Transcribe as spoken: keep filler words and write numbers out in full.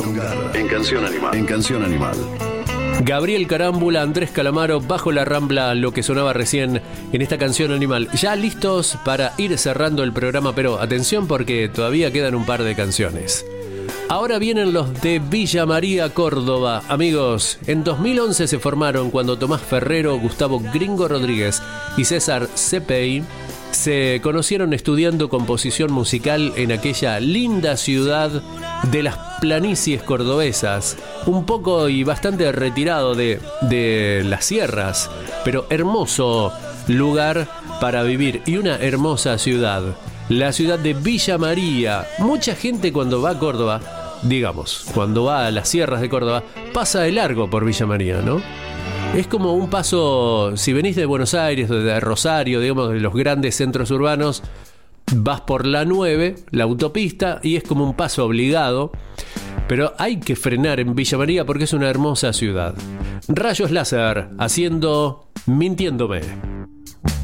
En Canción Animal. En Canción Animal. Gabriel Carámbula, Andrés Calamaro, Bajo la Rambla, lo que sonaba recién en esta Canción Animal. Ya listos para ir cerrando el programa, pero atención porque todavía quedan un par de canciones. Ahora vienen los de Villa María, Córdoba. Amigos, en dos mil once se formaron cuando Tomás Ferrero, Gustavo Gringo Rodríguez y César Cepey se conocieron estudiando composición musical en aquella linda ciudad de las planicies cordobesas, un poco y bastante retirado de, de las sierras, pero hermoso lugar para vivir y una hermosa ciudad, la ciudad de Villa María. Mucha gente cuando va a Córdoba, digamos, cuando va a las sierras de Córdoba, pasa de largo por Villa María, ¿no? Es como un paso, si venís de Buenos Aires, de Rosario, digamos, de los grandes centros urbanos, vas por la nueve, la autopista, y es como un paso obligado. Pero hay que frenar en Villa María porque es una hermosa ciudad. Rayos Láser haciendo Mintiéndome.